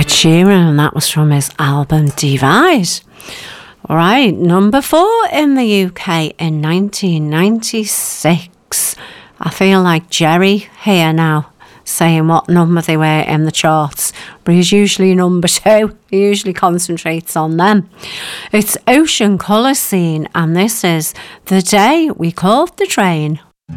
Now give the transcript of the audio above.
Ed Sheeran, and that was from his album Divide. All right, number 4 in the UK in 1996. I feel like Jerry here now, saying what number they were in the charts, but he's usually number 2. He usually concentrates on them. It's Ocean Colour Scene, and this is The Day We Caught the Train.